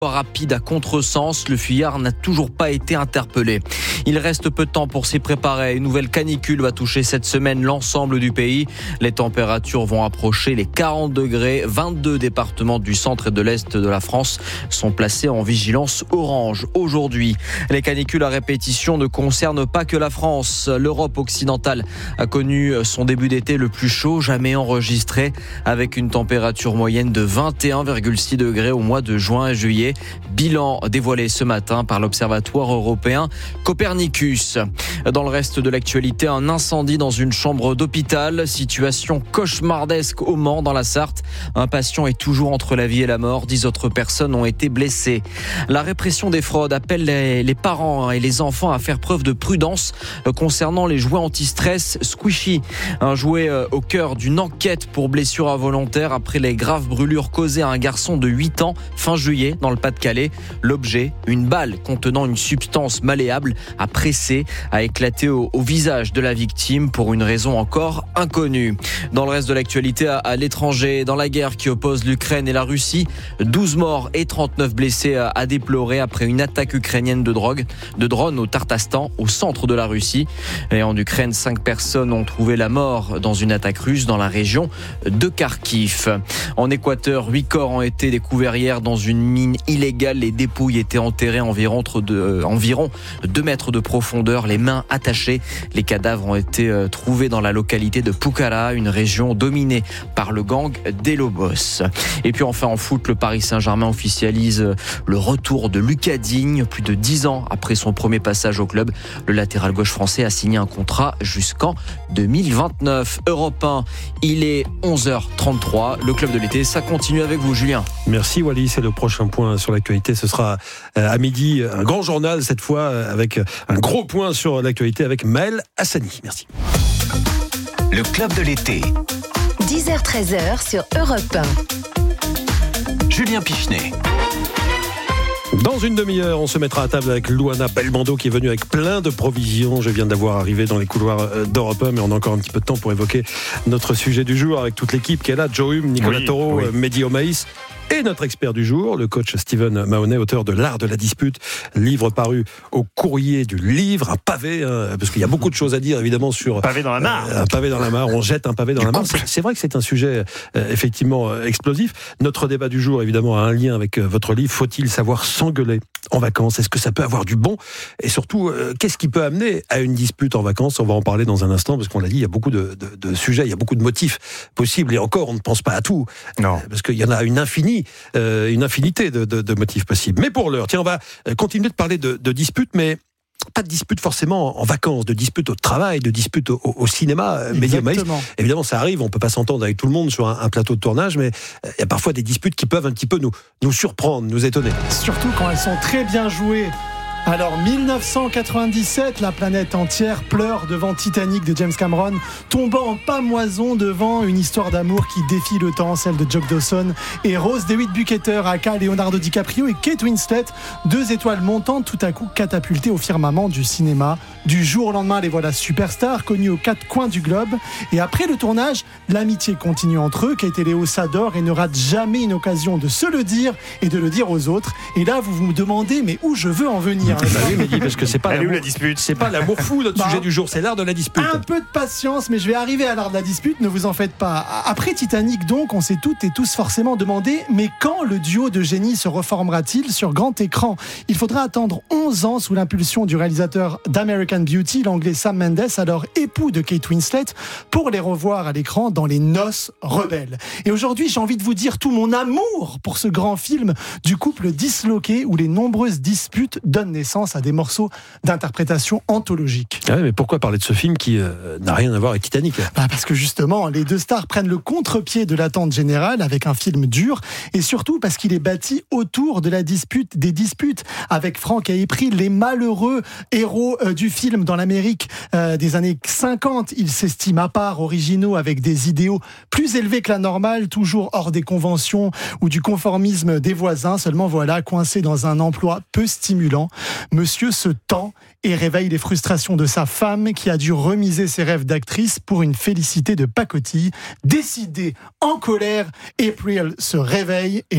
Rapide à contresens, le fuyard n'a toujours pas été interpellé. Il reste peu de temps pour s'y préparer. Une nouvelle canicule va toucher cette semaine l'ensemble du pays. Les températures vont approcher les 40 degrés. 22 départements du centre et de l'est de la France sont placés en vigilance orange aujourd'hui. Les canicules à répétition ne concernent pas que la France. L'Europe occidentale a connu son début d'été le plus chaud jamais enregistré, avec une température moyenne de 21,6 degrés au mois de juin et juillet. Bilan dévoilé ce matin par l'Observatoire européen Copernicus. Dans le reste de l'actualité, un incendie dans une chambre d'hôpital. Situation cauchemardesque au Mans, dans la Sarthe. Un patient est toujours entre la vie et la mort. 10 autres personnes ont été blessées. La répression des fraudes appelle les parents et les enfants à faire preuve de prudence concernant les jouets anti-stress Squishy. Un jouet au cœur d'une enquête pour blessure involontaire après les graves brûlures causées à un garçon de 8 ans fin juillet dans le Pas-de-Calais. L'objet, une balle contenant une substance malléable, a pressé, a éclaté au visage de la victime pour une raison encore inconnue. Dans le reste de l'actualité, à l'étranger, dans la guerre qui oppose l'Ukraine et la Russie, 12 morts et 39 blessés à déplorer après une attaque ukrainienne de drone au Tartastan, au centre de la Russie. Et en Ukraine, 5 personnes ont trouvé la mort dans une attaque russe dans la région de Kharkiv. En Équateur, 8 corps ont été découverts hier dans une mine illégale. Les dépouilles étaient enterrées environ 2 mètres de profondeur, les mains attachées. Les cadavres ont été trouvés dans la localité de Pucara, une région dominée par le gang des Lobos. Et puis enfin en foot, le Paris Saint-Germain officialise le retour de Lucas Digne. Plus de 10 ans après son premier passage au club, le latéral gauche français a signé un contrat jusqu'en 2029. Europe 1, il est 11h33. Le club de l'été, ça continue avec vous, Julien. Merci Wally, c'est le prochain point sur l'actualité. Ce sera à midi, un grand journal cette fois, avec un gros point sur l'actualité avec Maël Hassani. Merci. Le club de l'été. 10h-13h sur Europe 1. Julien Pichenet. Dans une demi-heure, on se mettra à table avec Louana Belmondo qui est venue avec plein de provisions. Je viens d'avoir arrivé dans les couloirs d'Europe 1, mais on a encore un petit peu de temps pour évoquer notre sujet du jour avec toute l'équipe qui est là. Joe Hume, Nicolas Taureau, Mehdi Omaïs. Et notre expert du jour, le coach Steven Mahoney, auteur de L'Art de la Dispute, livre paru au Courrier du Livre, un pavé, parce qu'il y a beaucoup de choses à dire évidemment sur... Un pavé dans la mare. Un pavé dans la mare, on jette un pavé dans la mare. C'est vrai que c'est un sujet effectivement explosif. Notre débat du jour évidemment a un lien avec votre livre. Faut-il savoir s'engueuler en vacances? Est-ce que ça peut avoir du bon? Et surtout, qu'est-ce qui peut amener à une dispute en vacances? On va en parler dans un instant, parce qu'on l'a dit, il y a beaucoup de sujets, il y a beaucoup de motifs possibles. Et encore, on ne pense pas à tout. Non. Parce qu'il y en a une infinité de motifs possibles. Mais pour l'heure, tiens, on va continuer de parler de disputes, mais pas de disputes forcément en vacances, de disputes au travail, de disputes au cinéma. Évidemment, ça arrive, on peut pas s'entendre avec tout le monde sur un plateau de tournage, mais il y a parfois des disputes qui peuvent un petit peu nous surprendre, nous étonner. Surtout quand elles sont très bien jouées. Alors 1997, la planète entière pleure devant Titanic de James Cameron, tombant en pâmoison devant une histoire d'amour qui défie le temps, celle de Jock Dawson et Rose DeWitt-Bukater, aka Leonardo DiCaprio et Kate Winslet, 2 étoiles montantes tout à coup catapultées au firmament du cinéma. Du jour au lendemain, les voilà superstars, connus aux 4 coins du globe. Et après le tournage, l'amitié continue entre eux. Kate et Léo s'adorent et ne ratent jamais une occasion de se le dire et de le dire aux autres. Et là, vous vous demandez, mais où je veux en venir? Oui, Mehdi, parce que c'est pas l'amour, la dispute. C'est pas l'amour fou notre sujet du jour, c'est l'art de la dispute. Un peu de patience, mais je vais arriver à l'art de la dispute, ne vous en faites pas. Après Titanic donc, on s'est toutes et tous forcément demandé, mais quand le duo de génie se reformera-t-il sur grand écran? Il faudra attendre 11 ans sous l'impulsion du réalisateur d'American Beauty, l'anglais Sam Mendes, alors époux de Kate Winslet, pour les revoir à l'écran dans Les Noces rebelles. Et aujourd'hui, j'ai envie de vous dire tout mon amour pour ce grand film du couple disloqué où les nombreuses disputes donnent naissance à des morceaux d'interprétation anthologique. Ah oui, mais pourquoi parler de ce film qui n'a rien à voir avec Titanic? Parce que justement, les 2 stars prennent le contre-pied de l'attente générale avec un film dur, et surtout parce qu'il est bâti autour de la dispute des disputes, avec Frank et April, les malheureux héros du film dans l'Amérique des années 50. Ils s'estiment à part, originaux, avec des idéaux plus élevés que la normale, toujours hors des conventions ou du conformisme des voisins. Seulement voilà, coincé dans un emploi peu stimulant, monsieur se tend et réveille les frustrations de sa femme qui a dû remiser ses rêves d'actrice pour une Félicité de pacotille. Décidée, en colère, April se réveille et là,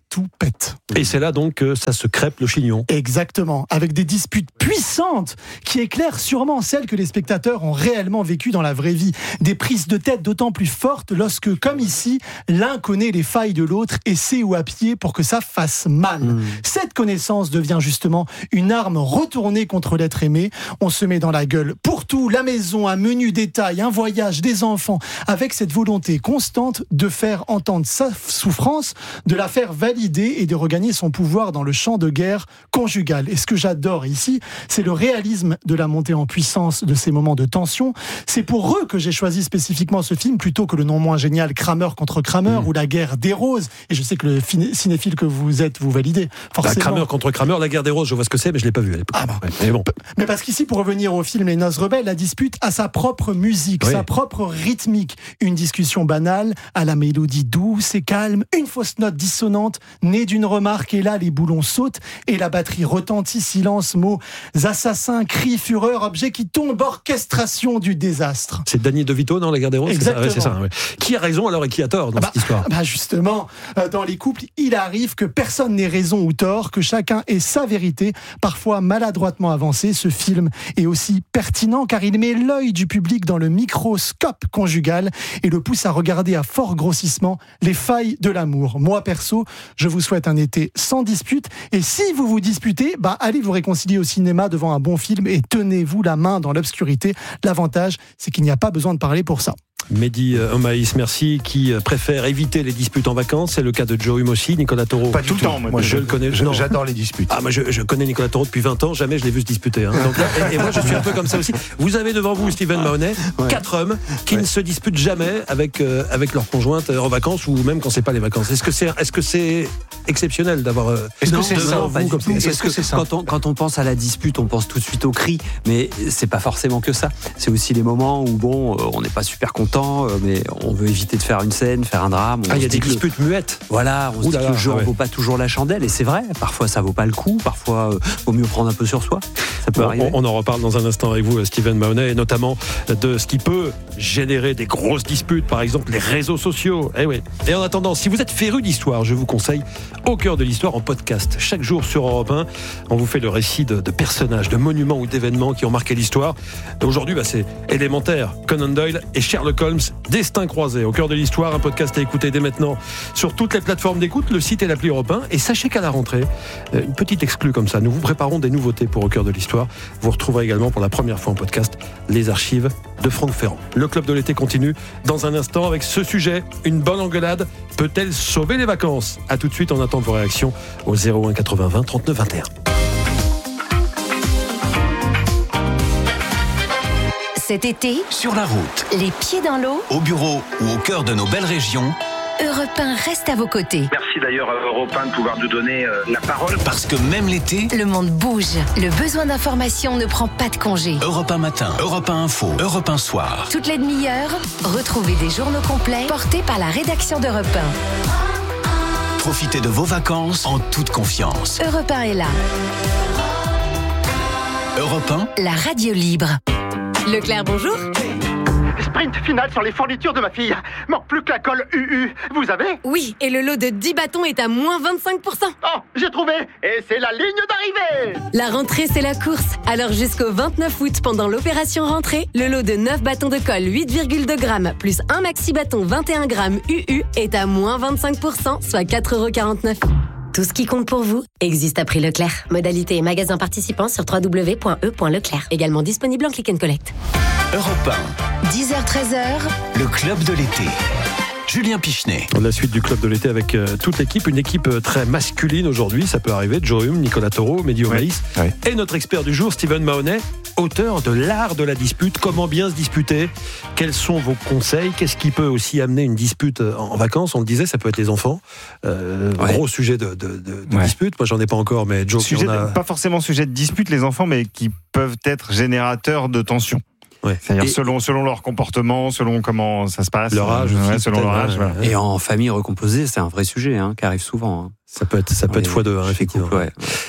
tout pète. Et c'est là donc que ça se crêpe le chignon. Exactement, avec des disputes puissantes qui éclairent sûrement celles que les spectateurs ont réellement vécues dans la vraie vie. Des prises de tête d'autant plus fortes lorsque, comme ici, l'un connaît les failles de l'autre et sait où appuyer pour que ça fasse mal. Cette connaissance devient justement une arme retournée contre l'être aimé. On se met dans la gueule pour tout, la maison, un menu détail, un voyage, des enfants, avec cette volonté constante de faire entendre sa souffrance, de la faire valider et de regagner son pouvoir dans le champ de guerre conjugal. Et ce que j'adore ici, c'est le réalisme de la montée en puissance de ces moments de tension. C'est pour eux que j'ai choisi spécifiquement ce film, plutôt que le non moins génial Kramer contre Kramer ou La guerre des roses. Et je sais que le cinéphile que vous êtes, vous validez forcément. Kramer contre Kramer, La guerre des roses, je vois ce que c'est, mais je l'ai pas vu à l'époque. Mais bon. Mais parce qu'ici, pour revenir au film Les Noces rebelles, la dispute a sa propre musique, sa propre rythmique. Une discussion banale à la mélodie douce et calme, une fausse note dissonante née d'une remarque, et là les boulons sautent et la batterie retentit, silence, mots, assassins, cris, fureur, objets qui tombent, orchestration du désastre. C'est Danny DeVito, non, La guerre des roses? Exactement. C'est ça. Qui a raison alors et qui a tort dans cette histoire? Justement, dans les couples, il arrive que personne n'ait raison ou tort, que chacun ait sa vérité, parfois maladroitement avancée. Ce film est aussi pertinent car il met l'œil du public dans le microscope conjugal et le pousse à regarder à fort grossissement les failles de l'amour. Moi, perso, je vous souhaite un été sans dispute, et si vous vous disputez, allez vous réconcilier au cinéma devant un bon film et tenez-vous la main dans l'obscurité. L'avantage, c'est qu'il n'y a pas besoin de parler pour ça. Mehdi Omaïs, merci, qui préfère éviter les disputes en vacances. C'est le cas de Joe Hume aussi. Nicolas Taureau. Pas tout le temps, moi je le connais. J'adore les disputes. Moi je connais Nicolas Taureau depuis 20 ans, jamais je l'ai vu se disputer. Donc là, et moi je suis un peu comme ça aussi. Vous avez devant vous Steven Mahoney, 4 hommes qui ne se disputent jamais avec leur conjointe en vacances, ou même quand c'est pas les vacances. Est-ce que c'est exceptionnel d'avoir Est-ce que c'est ça, vous comme ça? Est-ce que c'est ça? Quand on pense à la dispute, on pense tout de suite au cri, mais c'est pas forcément que ça. C'est aussi les moments où on n'est pas super content, mais on veut éviter de faire une scène, faire un drame. Il y a des disputes muettes. Voilà, on se dit que le jeu ne vaut pas toujours la chandelle, et c'est vrai, parfois ça vaut pas le coup, parfois vaut mieux prendre un peu sur soi. Ça peut arriver. On en reparle dans un instant avec vous, Steven Mahoney, et notamment de ce qui peut générer des grosses disputes, par exemple les réseaux sociaux. Et en attendant, si vous êtes féru d'histoire, je vous conseille Au cœur de l'histoire en podcast. Chaque jour sur Europe 1, on vous fait le récit de personnages, de monuments ou d'événements qui ont marqué l'histoire. Aujourd'hui, c'est élémentaire. Conan Doyle et Sherlock Holmes, destin croisé. Au cœur de l'histoire, un podcast à écouter dès maintenant sur toutes les plateformes d'écoute, le site et l'appli Europe 1. Et sachez qu'à la rentrée, une petite exclue comme ça, nous vous préparons des nouveautés pour Au cœur de l'histoire. Vous retrouverez également pour la première fois en podcast les archives de Franck Ferrand. Le club de l'été continue dans un instant avec ce sujet. Une bonne engueulade peut-elle sauver les vacances? A tout de suite, on attend vos réactions au 01 80 20 39 21. Cet été, Sur la route, les pieds dans l'eau, au bureau ou au cœur de nos belles régions, Europe 1 reste à vos côtés. Merci d'ailleurs à Europe 1 de pouvoir nous donner la parole. parce que même l'été, Le monde bouge. Le besoin d'information ne prend pas de congé. Europe 1 matin, Europe 1 info, Europe 1 soir. Toutes les demi-heures, retrouvez des journaux complets portés par la rédaction d'Europe Profitez de vos vacances en toute confiance. 1. Europe 1 est là. Europe 1, La radio libre. Leclerc, bonjour. Sprint final sur les fournitures de ma fille. Manque plus que la colle UU. Vous avez? Oui, et le lot de 10 bâtons est à moins 25%. Oh, j'ai trouvé. Et c'est la ligne d'arrivée. La rentrée, c'est la course. Alors jusqu'au 29 août, pendant l'opération rentrée, le lot de 9 bâtons de colle 8,2 grammes plus un maxi bâton 21 grammes UU est à moins 25%, soit 4,49 €. Tout ce qui compte pour vous existe à prix Leclerc. Modalité et magasins participants sur www.e.leclerc. Également disponible en click and collect. Europe 10h-13h, 1, le club de l'été. Julien Pichenet. La suite du club de l'été avec toute l'équipe, une équipe très masculine aujourd'hui, ça peut arriver. Joe Hume, Nicolas Taureau, Mehdi Omaïs et notre expert du jour, Steven Mahoney, auteur de L'art de la dispute. Comment bien se disputer? Quels sont vos conseils? Qu'est-ce qui peut aussi amener une dispute en vacances? On le disait, ça peut être les enfants. Gros sujet de dispute. Moi, j'en ai pas encore, mais Joe, Pas forcément sujet de dispute, les enfants, mais qui peuvent être générateurs de tension. C'est-à-dire selon leur comportement, selon comment ça se passe, leur âge, selon leur âge. Voilà. Et en famille recomposée, c'est un vrai sujet qui arrive souvent. Ça peut être x2, effectivement.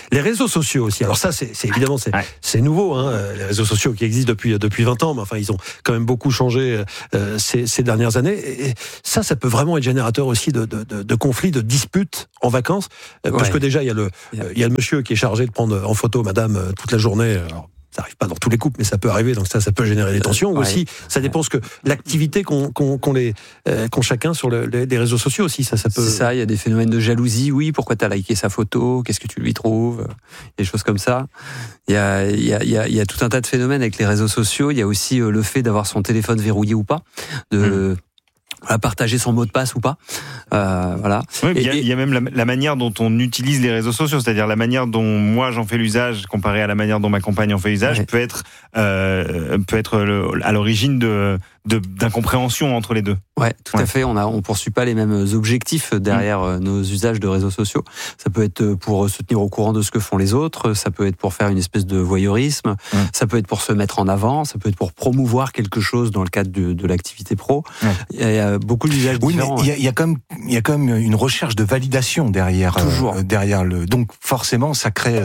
Les réseaux sociaux aussi. Alors ça, c'est évidemment, c'est nouveau, hein, les réseaux sociaux qui existent depuis 20 ans, mais enfin, ils ont quand même beaucoup changé ces dernières années. Et ça peut vraiment être générateur aussi de conflits, de disputes en vacances, parce que déjà, il y a le monsieur qui est chargé de prendre en photo madame toute la journée. Alors, ça n'arrive pas dans tous les couples, mais ça peut arriver, donc ça peut générer des tensions. Ou aussi, ça dépend que l'activité qu'ont chacun sur les réseaux sociaux aussi. Ça peut... C'est ça, il y a des phénomènes de jalousie. Oui, pourquoi tu as liké sa photo? Qu'est-ce que tu lui trouves? Des choses comme ça. Il y a tout un tas de phénomènes avec les réseaux sociaux. Il y a aussi le fait d'avoir son téléphone verrouillé ou pas, à partager son mot de passe ou pas. Voilà. Oui, il y a même la manière dont on utilise les réseaux sociaux, c'est-à-dire la manière dont moi j'en fais l'usage comparé à la manière dont ma compagne en fait l'usage peut être à l'origine d'incompréhension entre les deux. Ouais, tout à fait. On poursuit pas les mêmes objectifs derrière nos usages de réseaux sociaux. Ça peut être pour se tenir au courant de ce que font les autres, ça peut être pour faire une espèce de voyeurisme, ça peut être pour se mettre en avant, ça peut être pour promouvoir quelque chose dans le cadre de l'activité pro. Il y a beaucoup d'usages différents. Mais il y a quand même une recherche de validation derrière. Toujours. Donc forcément, ça crée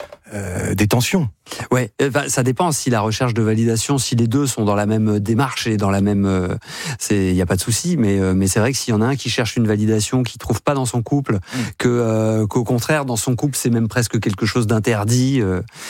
des tensions. Ouais, ça dépend si la recherche de validation, si les deux sont dans la même démarche et dans la même, il y a pas de souci, mais c'est vrai que s'il y en a un qui cherche une validation qu'il trouve pas dans son couple, qu'au contraire dans son couple c'est même presque quelque chose d'interdit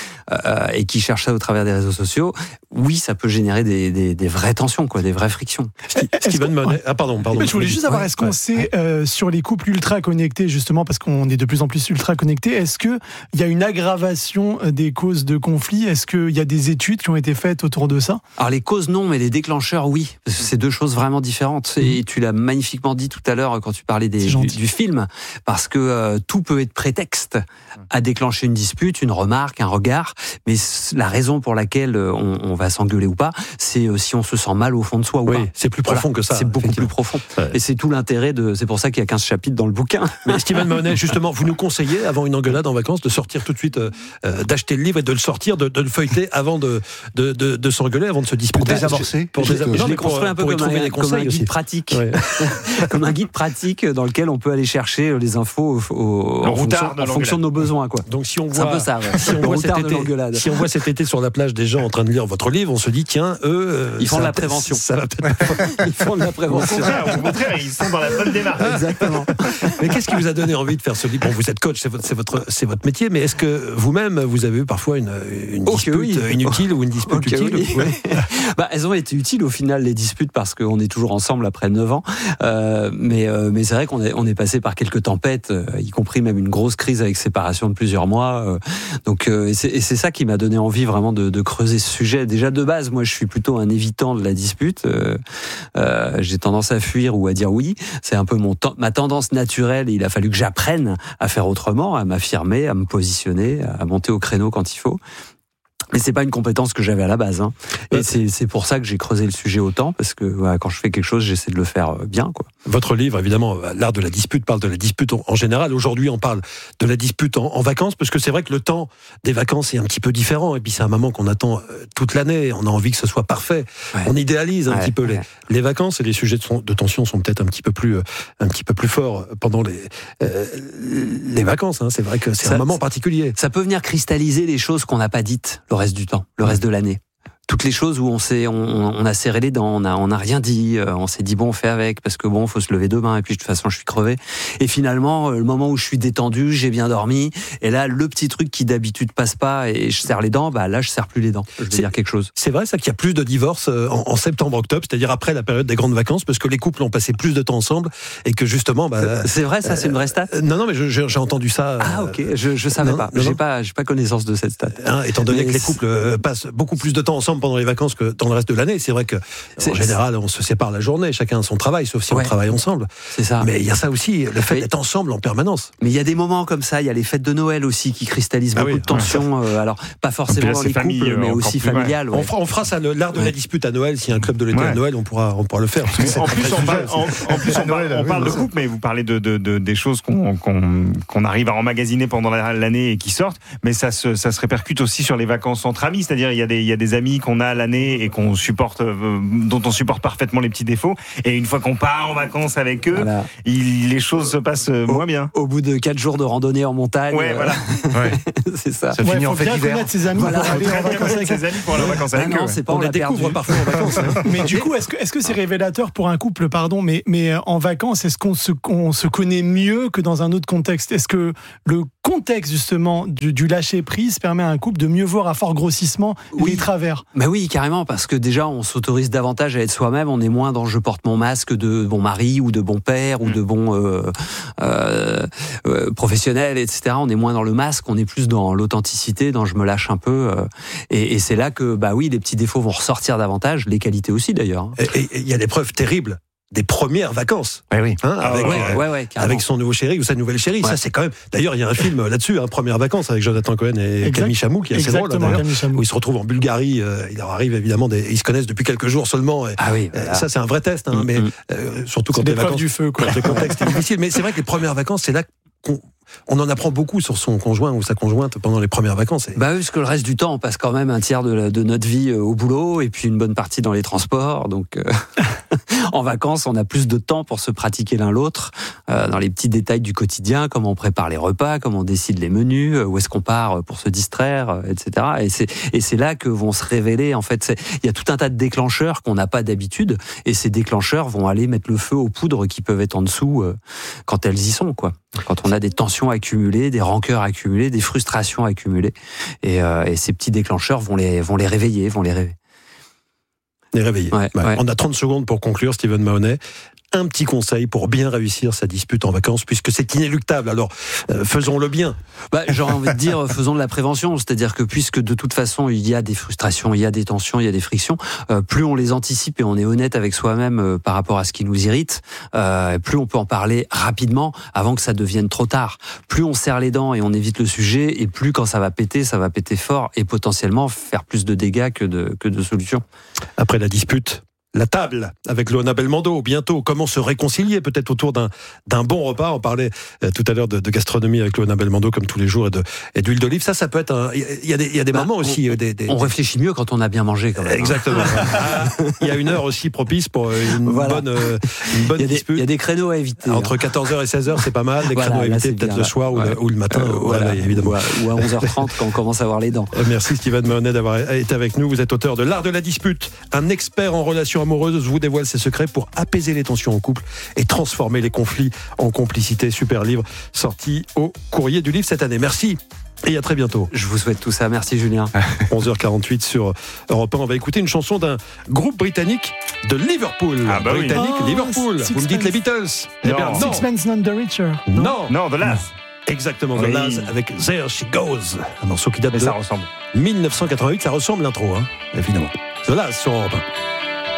et qui cherche ça au travers des réseaux sociaux, oui, ça peut générer des vraies tensions, des vraies frictions. Steven Monet, pardon. Je voulais juste savoir, est-ce qu'on sait sur les couples ultra connectés, justement parce qu'on est de plus en plus ultra connectés, est-ce que il y a une aggravation des causes de conflit? Est-ce qu'il y a des études qui ont été faites autour de ça? Alors les causes non, mais les déclencheurs oui. Parce que c'est deux choses vraiment différentes. Et tu l'as magnifiquement dit tout à l'heure quand tu parlais du film, parce que tout peut être prétexte à déclencher une dispute, une remarque, un regard, mais la raison pour laquelle on va s'engueuler ou pas, c'est si on se sent mal au fond de soi ou pas. C'est plus profond que ça. C'est beaucoup plus profond. Et c'est tout l'intérêt c'est pour ça qu'il y a 15 chapitres dans le bouquin. Mais Steven Monet, justement, vous nous conseillez, avant une engueulade en vacances, de sortir tout de suite, d'acheter le livre et de le sortir, de le feuilleter avant de s'engueuler, avant de se disputer. Pour désamorcer. Je l'ai construit un peu comme un guide pratique. Comme un guide pratique dans lequel on peut aller chercher les infos en fonction de nos besoins. Donc si on voit, c'est un peu ça, si on voit cet été sur la plage des gens en train de lire votre livre, on se dit tiens, eux, ils font de la prévention. Ça va peut-être. Ils font de la prévention. Au contraire, ils sont dans la bonne démarche. Exactement. Mais qu'est-ce qui vous a donné envie de faire ce livre? Bon, vous êtes coach, c'est votre métier, mais est-ce que vous-même vous avez eu parfois une dispute inutile ou une dispute utile? Oui. Elles ont été utiles au final, les disputes, parce qu'on est toujours ensemble après 9 ans. Mais c'est vrai qu'on est passé par quelques tempêtes, y compris même une grosse crise avec séparation de plusieurs mois. Donc c'est ça qui m'a donné envie vraiment de creuser ce sujet. Déjà de base, moi je suis plutôt un évitant de la dispute. J'ai tendance à fuir ou à dire oui. C'est un peu ma tendance naturelle, et il a fallu que j'apprenne à faire autrement, à m'affirmer, à me positionner, à monter au créneau quand il faut. Mais c'est pas une compétence que j'avais à la base, hein. Et c'est pour ça que j'ai creusé le sujet autant, parce que quand je fais quelque chose, j'essaie de le faire bien, Votre livre, évidemment, l'art de la dispute, parle de la dispute en général. Aujourd'hui, on parle de la dispute en vacances, parce que c'est vrai que le temps des vacances est un petit peu différent, et puis c'est un moment qu'on attend toute l'année. On a envie que ce soit parfait. On idéalise un petit peu les vacances, et les sujets de tension sont peut-être un petit peu plus forts pendant les vacances. Hein. C'est vrai que c'est un moment particulier. Ça peut venir cristalliser les choses qu'on n'a pas dites le reste du temps, le reste de l'année. Toutes les choses où on a serré les dents, on n'a rien dit, on s'est dit on fait avec, parce que faut se lever demain, et puis de toute façon je suis crevé. Et finalement, le moment où je suis détendu, j'ai bien dormi, et là le petit truc qui d'habitude passe pas, et je serre les dents, là je serre plus les dents. Je veux dire quelque chose. C'est vrai ça qu'il y a plus de divorces en septembre-octobre, c'est-à-dire après la période des grandes vacances, parce que les couples ont passé plus de temps ensemble, et que justement c'est vrai ça, c'est une vraie stat. Non mais j'ai entendu ça. Ah ok, je savais pas. J'ai pas connaissance de cette stat. Étant donné que les couples passent beaucoup plus de temps ensemble pendant les vacances que dans le reste de l'année. C'est vrai que en général, on se sépare la journée, chacun a son travail, sauf si on travaille ensemble. C'est ça. Mais il y a ça aussi, le fait d'être ensemble en permanence. Mais il y a des moments comme ça, il y a les fêtes de Noël aussi qui cristallisent beaucoup de tensions. Alors pas forcément dans les couples, mais aussi familiales. On fera ça, l'art de la dispute à Noël. S'il y a un club de l'été à Noël, on pourra le faire. En plus, on parle de couple, mais vous parlez des choses qu'on arrive à emmagasiner pendant l'année et qui sortent. Mais ça se répercute aussi sur les vacances entre amis. C'est-à-dire, il y a des amis qu'on a à l'année et qu'on supporte, dont on supporte parfaitement les petits défauts. Et une fois qu'on part en vacances avec eux, les choses se passent moins bien. Au bout de 4 jours de randonnée en montagne. Ouais, voilà. C'est ça. Ça finit en fait d'hiver. Il faut bien connaître ses amis Voilà, pour aller en vacances avec ses amis pour aller en vacances avec eux. C'est pas, on les découvre parfois en vacances. Mais du coup, est-ce que c'est révélateur pour un couple, mais en vacances, est-ce qu'on se connaît mieux que dans un autre contexte ? Est-ce que le contexte justement du lâcher prise permet à un couple de mieux voir à fort grossissement les travers ? Bah oui, carrément, parce que déjà on s'autorise davantage à être soi-même, on est moins dans je porte mon masque de bon mari ou de bon père ou de bon professionnel, etc. On est moins dans le masque, on est plus dans l'authenticité, dans je me lâche un peu, et c'est là que les petits défauts vont ressortir davantage, les qualités aussi d'ailleurs. Et il y a des preuves terribles des premières vacances. Oui. Avec son nouveau chéri ou sa nouvelle chérie. Ça, c'est quand même. D'ailleurs, il y a un film là-dessus, Premières vacances, avec Jonathan Cohen et Camille Chamou, qui est assez drôle, où ils se retrouvent en Bulgarie. Il leur arrive évidemment, ils se connaissent depuis quelques jours seulement. Ça, c'est un vrai test, mais surtout quand les vacances du feu, quoi. Quand le contexte est difficile. Mais c'est vrai que les premières vacances, c'est là qu'on en apprend beaucoup sur son conjoint ou sa conjointe pendant les premières vacances. Oui, parce que le reste du temps, on passe quand même un tiers de notre vie au boulot et puis une bonne partie dans les transports. Donc, en vacances, on a plus de temps pour se pratiquer l'un l'autre dans les petits détails du quotidien, comment on prépare les repas, comment on décide les menus, où est-ce qu'on part pour se distraire, etc. Et c'est là que vont se révéler, en fait, il y a tout un tas de déclencheurs qu'on n'a pas d'habitude, et ces déclencheurs vont aller mettre le feu aux poudres qui peuvent être en dessous quand elles y sont, quoi. Quand on a des tensions accumulées, des rancœurs accumulées, des frustrations accumulées, et ces petits déclencheurs vont les réveiller, Les réveiller. On a 30 secondes pour conclure, Steven Mahoney. Un petit conseil pour bien réussir sa dispute en vacances, puisque c'est inéluctable. Alors, faisons-le bien. J'ai envie de dire, faisons de la prévention. C'est-à-dire que puisque de toute façon, il y a des frustrations, il y a des tensions, il y a des frictions, plus on les anticipe et on est honnête avec soi-même par rapport à ce qui nous irrite, plus on peut en parler rapidement avant que ça devienne trop tard. Plus on serre les dents et on évite le sujet, et plus quand ça va péter fort et potentiellement faire plus de dégâts que de solutions. Après la dispute, la table avec Loana Belmondo, bientôt. Comment se réconcilier peut-être autour d'un bon repas. On parlait tout à l'heure de gastronomie avec Loana Belmondo, comme tous les jours, et d'huile d'olive. Ça peut être il y a des moments aussi. On réfléchit mieux quand on a bien mangé, quand même. Exactement. Il y a une heure aussi propice pour une bonne dispute. Il y a des créneaux à éviter. Entre 14h et 16h, c'est pas mal. Des créneaux à éviter, peut-être le soir ou le matin. Évidemment. Ou à 11h30 quand on commence à avoir les dents. Merci Steven Mahoney d'avoir été avec nous. Vous êtes auteur de L'Art de la Dispute, un expert en relations amoureuse vous dévoile ses secrets pour apaiser les tensions en couple et transformer les conflits en complicité. Super livre sorti au Courrier du Livre cette année. Merci et à très bientôt. Je vous souhaite tout ça. Merci Julien. 11h48 sur Europe 1. On va écouter une chanson d'un groupe britannique de Liverpool. Liverpool. Vous me dites les Beatles. Non. Sixpence None the Richer. Non, The Last. Exactement, The Last avec There She Goes. Un morceau qui date de ça ressemble. 1988. Ça ressemble l'intro, évidemment. The Last sur Europe 1.